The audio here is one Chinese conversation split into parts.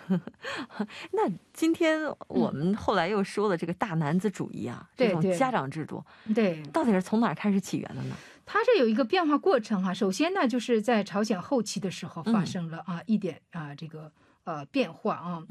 那今天我们后来又说了这个大男子主义啊，这种家长制度， 对， 到底是从哪儿开始起源的呢？ 它这有一个变化过程哈。首先呢，就是在朝鲜后期的时候发生了一点这个变化啊。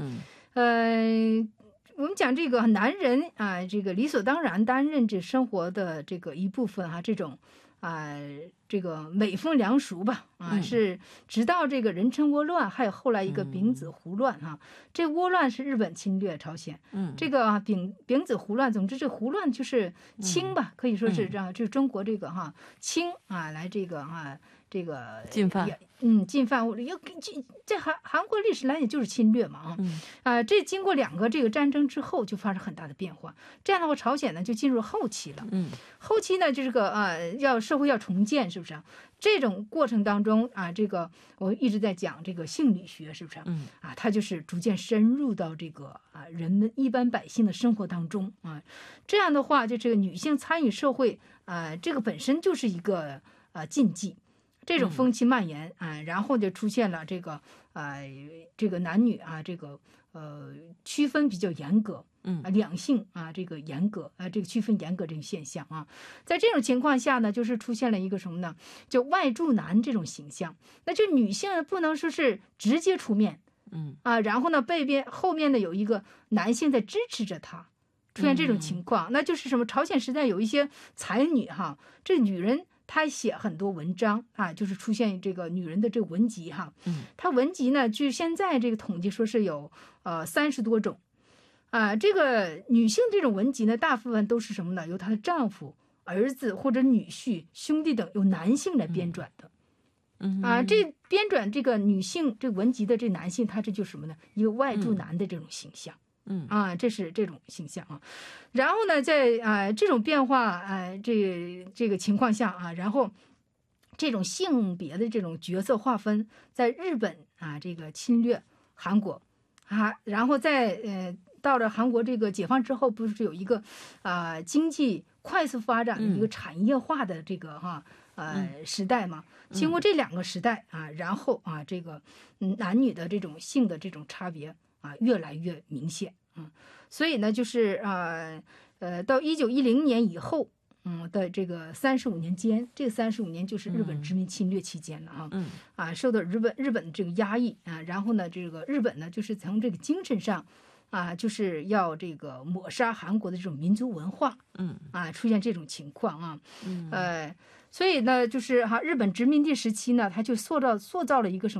我们讲这个男人这个理所当然担任这生活的这个一部分这种这个每风凉俗吧是直到这个仁川倭乱，还有后来一个丙子胡乱这倭乱是日本侵略朝鲜，这个丙子胡乱，总之这胡乱就是清吧，可以说是这样，就是中国这个清来这个这个进犯， 进犯，在韩国历史来讲就是侵略嘛这经过2个这个战争之后，就发生很大的变化。这样的话，朝鲜呢就进入后期了。后期呢，就是社会要重建，是不是这种过程当中这个我一直在讲这个性理学，是不是它就是逐渐深入到这个人们一般百姓的生活当中这样的话，就这个女性参与社会这个本身就是一个禁忌。这种风气蔓延然后就出现了这个这个男女这个区分比较严格两性这个严格这个区分严格这个现象在这种情况下呢，就是出现了一个什么呢？就外助男这种形象。那就女性不能说是直接出面然后呢后面呢有一个男性在支持着她，出现这种情况那就是什么？朝鲜时代有一些才女这女人她写很多文章就是出现这个女人的这个文集她文集呢，据现在这个统计说是有30多种这个女性这种文集呢，大部分都是什么呢？由她的丈夫、儿子或者女婿、兄弟等由男性来编纂的这编纂这个女性这文集的这男性，他这就是什么呢？一个外助男的这种形象这是这种形象然后呢，在这种变化这个情况下然后这种性别的这种角色划分，在日本这个侵略韩国然后在到了韩国这个解放之后，不是有一个经济快速发展的一个产业化的这个时代嘛？经过这2个时代然后这个男女的这种性的这种差别越来越明显所以呢，就是到1910年以后的这个35年间，这个35年就是日本殖民侵略期间了受到日本这个压抑然后呢，这个日本呢就是从这个精神上就是要这个抹杀韩国的这种民族文化出现这种情况所以呢，就是日本殖民地时期呢，它就塑造了一个什么？